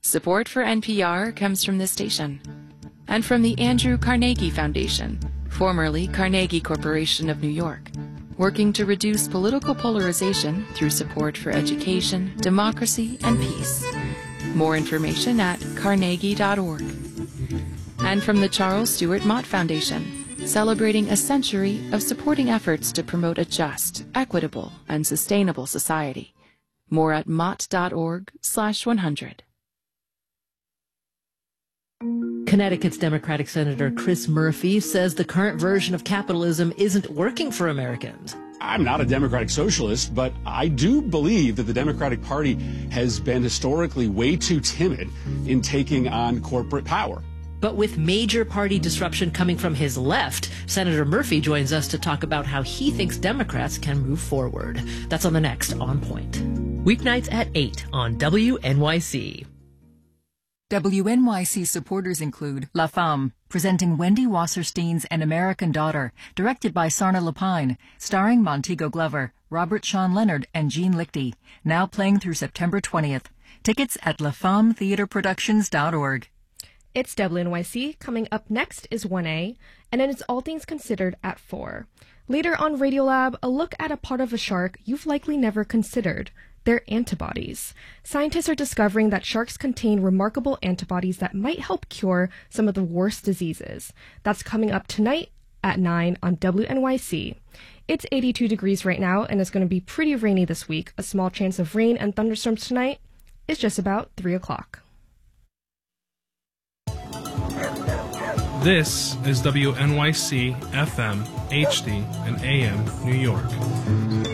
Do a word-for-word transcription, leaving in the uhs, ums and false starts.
Support for N P R comes from this station and from the Andrew Carnegie Foundation, formerly Carnegie Corporation of New York, working to reduce political polarization through support for education, democracy, and peace. More information at carnegie dot org. And from the Charles Stewart Mott Foundation, celebrating a century of supporting efforts to promote a just, equitable, and sustainable society. More at mott dot org slash one hundred. Connecticut's Democratic Senator Chris Murphy says the current version of capitalism isn't working for Americans. I'm not a Democratic socialist, but I do believe that the Democratic Party has been historically way too timid in taking on corporate power. But with major party disruption coming from his left, Senator Murphy joins us to talk about how he thinks Democrats can move forward. That's on the next On Point. Weeknights at eight on W N Y C. W N Y C supporters include La Femme, presenting Wendy Wasserstein's An American Daughter, directed by Sarna Lapine, starring Montego Glover, Robert Sean Leonard, and Jean Lichty, now playing through September twentieth. Tickets at la femme theater productions dot org. It's W N Y C. Coming up next is one A, and then it's All Things Considered at four. Later on Radiolab, a look at a part of a shark you've likely never considered. Their antibodies. Scientists are discovering that sharks contain remarkable antibodies that might help cure some of the worst diseases. That's coming up tonight at nine on W N Y C. It's eighty-two degrees right now, and it's going to be pretty rainy this week. A small chance of rain and thunderstorms tonight is just about three o'clock. This is W N Y C F M, H D, and A M New York.